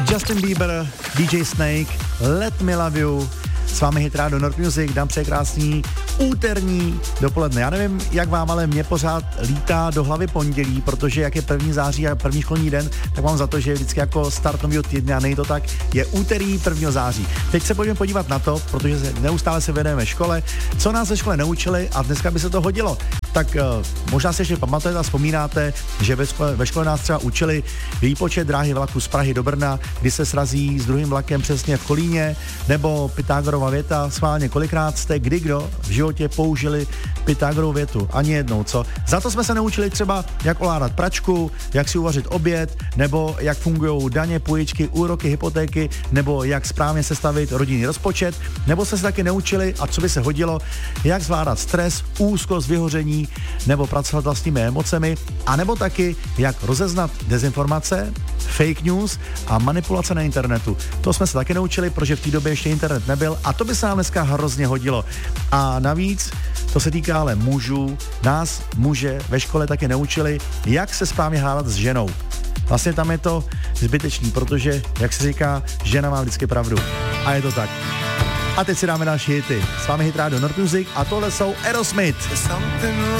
Justin Bieber, DJ Snake, Let Me Love You. S vámi Hit Radio Nord Music, dám překrásný úterní dopoledne. Já nevím, jak vám, ale mě pořád lítá do hlavy pondělí, protože jak je 1. září a první školní den, tak mám za to, že je vždycky jako start nového týdne a nejde to tak, je úterý 1. září. Teď se pojďme podívat na to, protože neustále se věnujeme škole, co nás ve škole naučili a dneska by se to hodilo. Tak možná si ještě pamatujete a vzpomínáte, že ve škole nás třeba učili výpočet dráhy vlaku z Prahy do Brna, kdy se srazí s druhým vlakem přesně v Kolíně, nebo Pythagorova věta, schválně kolikrát jste kdo v životě použili Pythagorovu větu? Ani jednou, co? Za to jsme se naučili třeba, jak ovládat pračku, jak si uvařit oběd, nebo jak fungují daně, půjčky, úroky, hypotéky, nebo jak správně sestavit rodinný rozpočet, nebo jsme se taky naučili, a co by se hodilo, jak zvládat stres, úzkost, vyhoření, nebo pracovat vlastními emocemi, a nebo taky, jak rozeznat dezinformace, fake news a manipulace na internetu. To jsme se taky naučili, protože v té době ještě internet nebyl a to by se nám dneska hrozně hodilo. A navíc, to se týká ale mužů, nás muže ve škole taky naučili, jak se správně hádat s ženou. Vlastně tam je to zbytečný, protože, jak se říká, žena má vždycky pravdu. A je to tak. A teď si dáme další hity. S vámi Hit Radio Nord Music a tohle jsou Aerosmith.